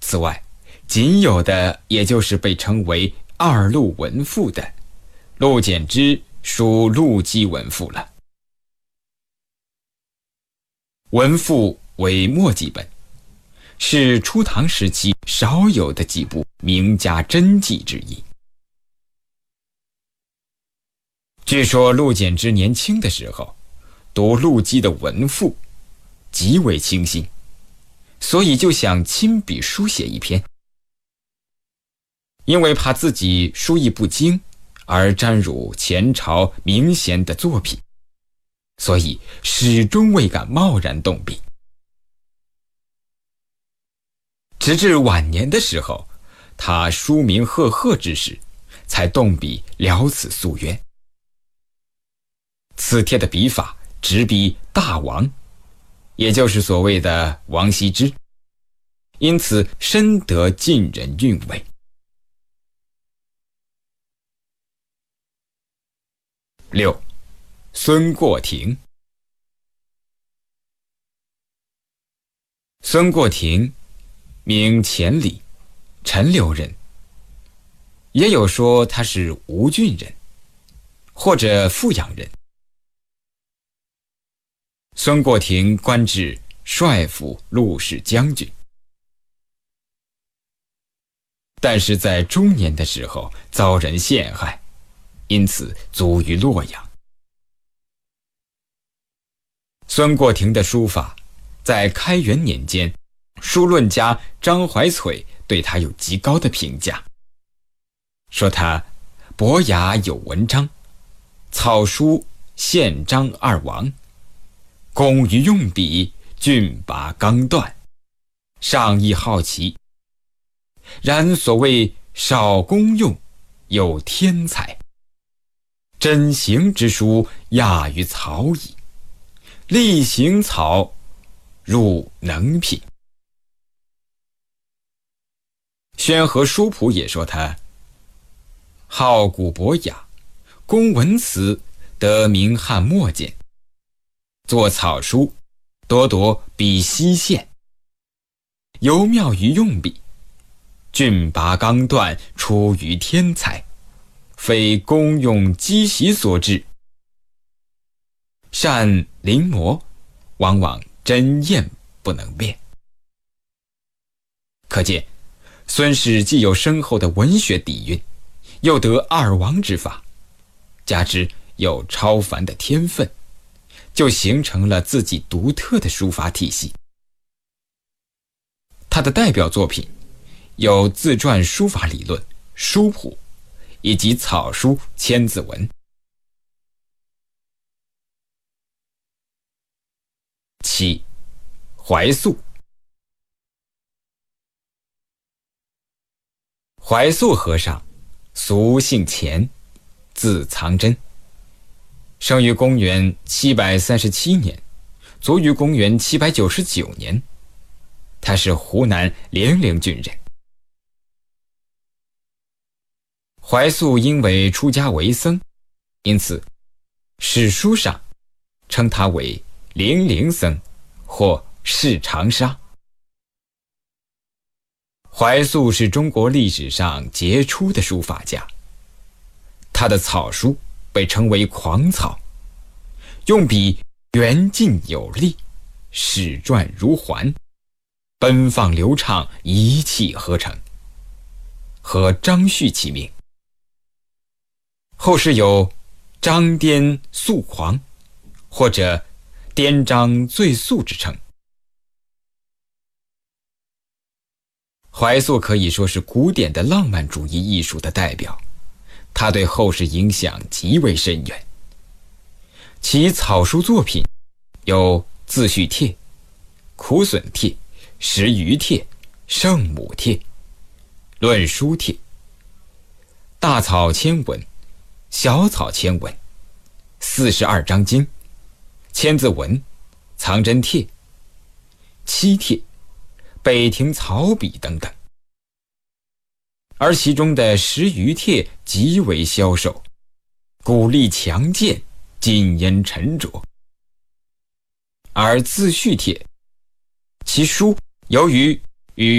此外，仅有的也就是被称为二陆文赋的陆简之属陆基文赋了。文赋为末几本，是初唐时期少有的几部名家真迹之一。据说陆简之年轻的时候读陆基的文赋极为倾心，所以就想亲笔书写一篇。因为怕自己书艺不精而沾辱前朝名贤的作品，所以始终未敢贸然动笔。直至晚年的时候，他书名赫赫之时，才动笔了此夙愿。此帖的笔法直逼大王，也就是所谓的王羲之，因此深得晋人韵味。6. 孙过庭。孙过庭名钱理，陈留人，也有说他是吴郡人，或者富阳人。孙过庭官至帅府陆氏将军，但是在中年的时候遭人陷害，因此卒于洛阳。孙过庭的书法在开元年间，书论家张怀璀对他有极高的评价，说他博雅有文章，草书宪章二王，工于用笔，峻拔刚断，上意好奇。然所谓少功用，有天才。真行之书，亚于草矣。力行草，入能品。宣和书谱也说他好古博雅，工文辞，得明汉末见。作草书，多笔稀线，尤妙于用笔，峻拔刚断，出于天才，非功用积习所致。善临摹，往往真验不能辨。可见孙氏既有深厚的文学底蕴，又得二王之法，加之有超凡的天分，就形成了自己独特的书法体系。他的代表作品有自传书法理论、书谱，以及草书千字文。7. 怀素。怀素和尚，俗姓钱，字藏真，生于公元737年，卒于公元799年。他是湖南零陵郡人。怀素因为出家为僧，因此史书上称他为零陵僧或释长沙。怀素是中国历史上杰出的书法家，他的草书被称为狂草，用笔圆劲有力，史转如环，奔放流畅，一气呵成，和张旭齐名。后世有张颠素狂，或者颠张最素之称。怀素可以说是古典的浪漫主义艺术的代表，他对后世影响极为深远。其草书作品有自序帖、苦损帖、食鱼帖、圣母帖、论书帖、大草千文、小草千文、42章经、千字文、藏真帖、七帖、北亭草笔等等。而其中的食鱼帖极为消瘦，骨力强健，谨言沉着。而自序帖，其书由于